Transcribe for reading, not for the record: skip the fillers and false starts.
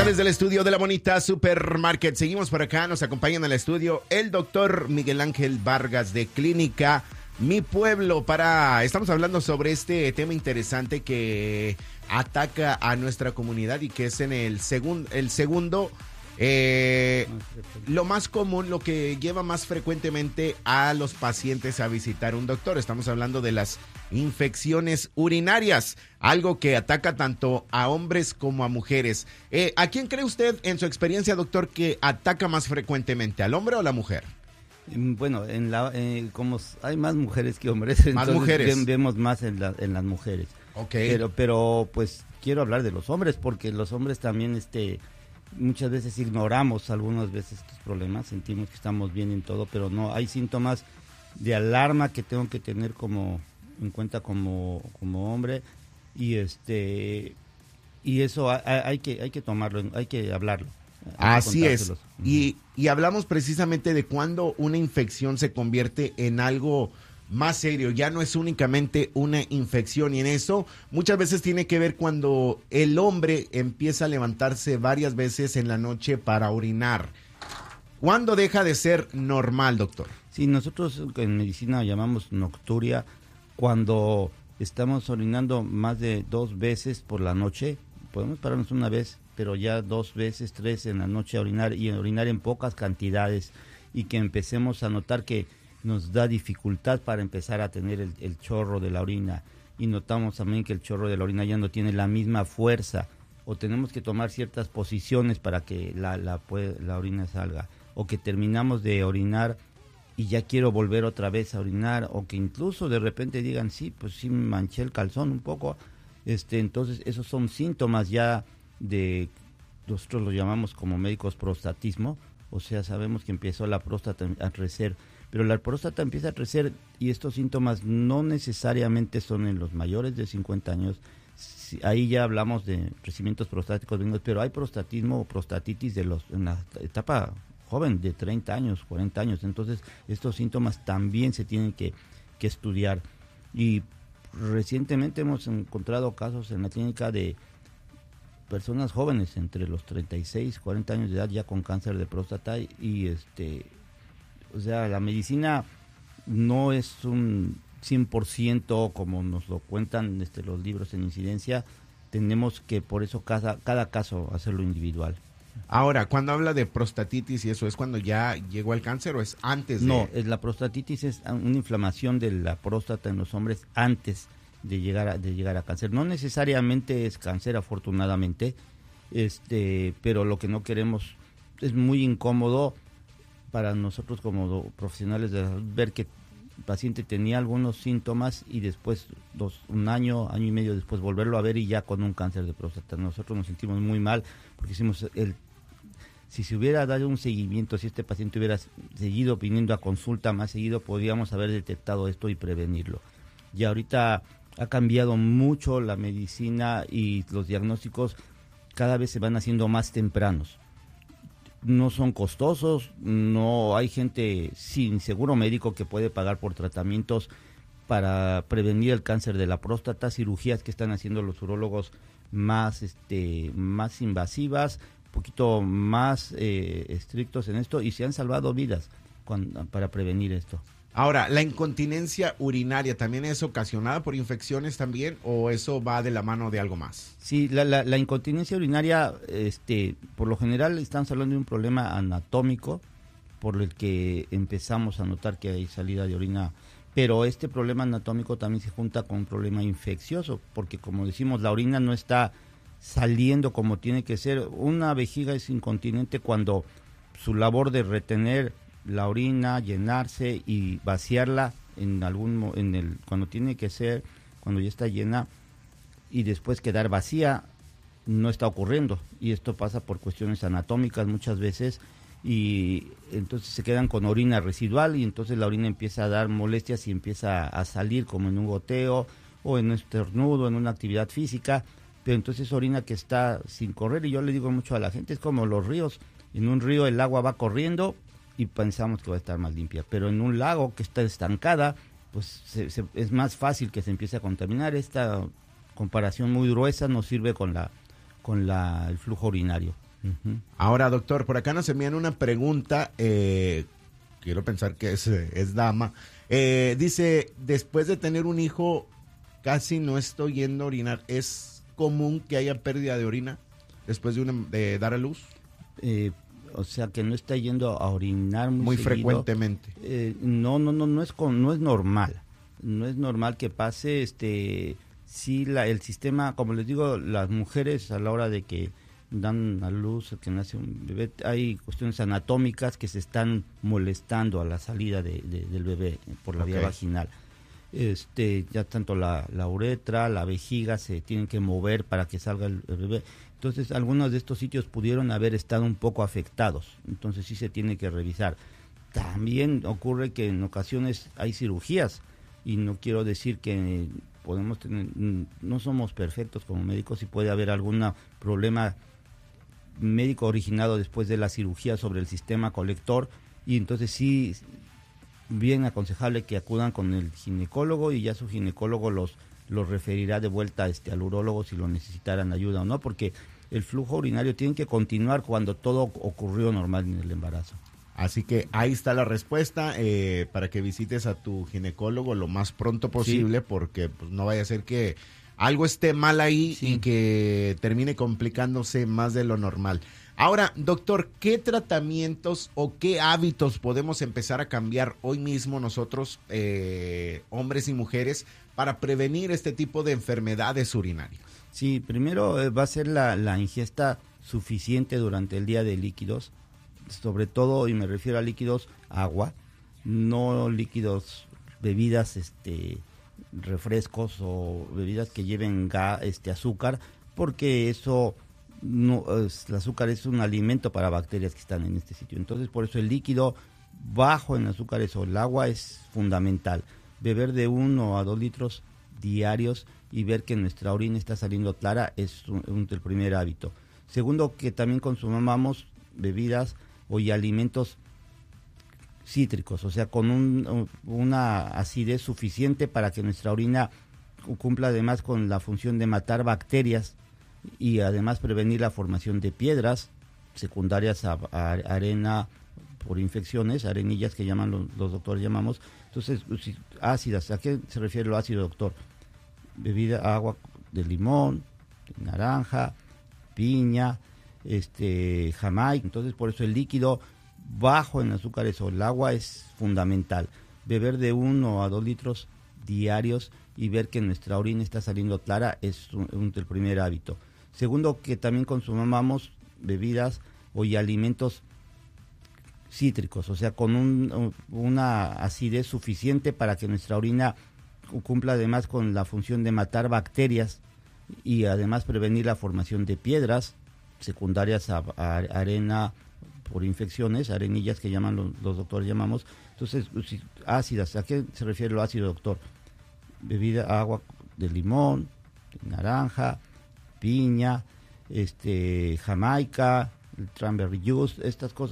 desde el estudio de la bonita Supermarket. Seguimos por acá, nos acompaña en el estudio el doctor Miguel Ángel Vargas de Clínica Mi Pueblo. Estamos hablando sobre este tema interesante que ataca a nuestra comunidad y que es en el segundo, lo más común, lo que lleva más frecuentemente a los pacientes a visitar un doctor. Estamos hablando de las infecciones urinarias, algo que ataca tanto a hombres como a mujeres. ¿A quién cree usted, en su experiencia, doctor, que ataca más frecuentemente, al hombre o a la mujer? Bueno, como hay más mujeres que hombres, más entonces mujeres. Vemos más en las mujeres. Okay. Pero pues quiero hablar de los hombres, porque los hombres también muchas veces ignoramos algunas veces estos problemas, sentimos que estamos bien en todo, pero no, hay síntomas de alarma que tengo que tener en cuenta como hombre, y eso hay que tomarlo, hay que hablarlo. Así es. Y hablamos precisamente de cuando una infección se convierte en algo más serio, ya no es únicamente una infección, y en eso muchas veces tiene que ver cuando el hombre empieza a levantarse varias veces en la noche para orinar. ¿Cuándo deja de ser normal, doctor? Sí, nosotros en medicina llamamos nocturia, cuando estamos orinando más de 2 veces por la noche. Podemos pararnos una vez, pero ya 2 veces, 3 en la noche a orinar, y orinar en pocas cantidades, y que empecemos a notar que nos da dificultad para empezar a tener el chorro de la orina, y notamos también que el chorro de la orina ya no tiene la misma fuerza, o tenemos que tomar ciertas posiciones para que la orina salga, o que terminamos de orinar y ya quiero volver otra vez a orinar, o que incluso de repente digan, sí, pues sí me manché el calzón un poco. Entonces esos son síntomas ya nosotros lo llamamos como médicos prostatismo, o sea, sabemos que empezó la próstata a crecer, pero la próstata empieza a crecer, y estos síntomas no necesariamente son en los mayores de 50 años, ahí ya hablamos de crecimientos prostáticos benignos, pero hay prostatismo o prostatitis en la etapa joven de 30 años, 40 años, entonces estos síntomas también se tienen que estudiar. Y recientemente hemos encontrado casos en la clínica de personas jóvenes entre los 36 y 40 años de edad ya con cáncer de próstata, y o sea, la medicina no es un 100% como nos lo cuentan los libros en incidencia. Tenemos que, por eso, cada caso hacerlo individual. Ahora, cuando habla de prostatitis y eso, ¿es cuando ya llegó el cáncer o es antes de...? No, la prostatitis es una inflamación de la próstata en los hombres antes de llegar a cáncer. No necesariamente es cáncer, afortunadamente, pero lo que no queremos, es muy incómodo para nosotros como profesionales de ver que el paciente tenía algunos síntomas y después un año y medio después volverlo a ver y ya con un cáncer de próstata. Nosotros nos sentimos muy mal porque hicimos si se hubiera dado un seguimiento, si este paciente hubiera seguido viniendo a consulta más seguido, podríamos haber detectado esto y prevenirlo. Y ahorita ha cambiado mucho la medicina y los diagnósticos cada vez se van haciendo más tempranos. No son costosos, no hay gente sin seguro médico que puede pagar por tratamientos para prevenir el cáncer de la próstata, cirugías que están haciendo los urólogos más invasivas, un poquito más estrictos en esto, y se han salvado vidas para prevenir esto. Ahora, ¿la incontinencia urinaria también es ocasionada por infecciones también, o eso va de la mano de algo más? Sí, la incontinencia urinaria, por lo general estamos hablando de un problema anatómico por el que empezamos a notar que hay salida de orina, pero este problema anatómico también se junta con un problema infeccioso, porque como decimos, la orina no está saliendo como tiene que ser. Una vejiga es incontinente cuando su labor de retener la orina, llenarse y vaciarla cuando tiene que ser, cuando ya está llena, y después quedar vacía, no está ocurriendo, y esto pasa por cuestiones anatómicas muchas veces, y entonces se quedan con orina residual, y entonces la orina empieza a dar molestias y empieza a salir como en un goteo o en un estornudo, en una actividad física, pero entonces orina que está sin correr. Y yo le digo mucho a la gente, es como los ríos. En un río el agua va corriendo y pensamos que va a estar más limpia, pero en un lago que está estancada, pues es más fácil que se empiece a contaminar. Esta comparación muy gruesa nos sirve con el flujo urinario. Ahora, doctor, por acá nos envían una pregunta, quiero pensar que es dama. Dice, después de tener un hijo, casi no estoy yendo a orinar. ¿Es común que haya pérdida de orina después de dar a luz? O sea, que no está yendo a orinar muy seguido. Frecuentemente. No es normal. No es normal que pase, sí, el sistema, como les digo, las mujeres a la hora de que dan a luz, que nace un bebé, hay cuestiones anatómicas que se están molestando a la salida del bebé por la vía vaginal. Ya tanto la uretra, la vejiga se tienen que mover para que salga el bebé. Entonces, algunos de estos sitios pudieron haber estado un poco afectados. Entonces, sí se tiene que revisar. También ocurre que en ocasiones hay cirugías, y no quiero decir que podemos tener, no somos perfectos como médicos, y puede haber algún problema médico originado después de la cirugía sobre el sistema colector, y entonces sí, bien aconsejable que acudan con el ginecólogo, y ya su ginecólogo los referirá de vuelta al urólogo si lo necesitaran ayuda o no, porque el flujo urinario tiene que continuar cuando todo ocurrió normal en el embarazo. Así que ahí está la respuesta, para que visites a tu ginecólogo lo más pronto posible, porque pues, no vaya a ser que algo esté mal ahí y que termine complicándose más de lo normal. Ahora, doctor, ¿qué tratamientos o qué hábitos podemos empezar a cambiar hoy mismo nosotros, hombres y mujeres, para prevenir este tipo de enfermedades urinarias? Sí, primero va a ser la ingesta suficiente durante el día de líquidos, sobre todo, y me refiero a líquidos, agua, no líquidos, bebidas, refrescos o bebidas que lleven azúcar, porque eso no, el azúcar es un alimento para bacterias que están en este sitio. Entonces, por eso el líquido bajo en azúcares o el agua es fundamental. Beber de 1 a 2 litros diarios y ver que nuestra orina está saliendo clara es el primer hábito. Segundo, que también consumamos bebidas y alimentos cítricos, o sea, con una acidez suficiente para que nuestra orina cumpla además con la función de matar bacterias y además prevenir la formación de piedras secundarias a arena por infecciones, arenillas que llaman los doctores llamamos. Entonces, ácidas, ¿a qué se refiere lo ácido, doctor? Bebida, agua de limón, de naranja, piña, Jamaica. Entonces, por eso el líquido bajo en azúcares o el agua es fundamental. Beber de 1 a 2 litros diarios y ver que nuestra orina está saliendo clara es el primer hábito. Segundo, que también consumamos bebidas y alimentos cítricos, o sea, con una acidez suficiente para que nuestra orina cumpla además con la función de matar bacterias y además prevenir la formación de piedras secundarias a arena por infecciones, arenillas que llaman los doctores llamamos. Entonces, ácidas, ¿a qué se refiere lo ácido, doctor? Bebida, agua de limón, de naranja, piña, Jamaica, el cranberry juice, estas cosas,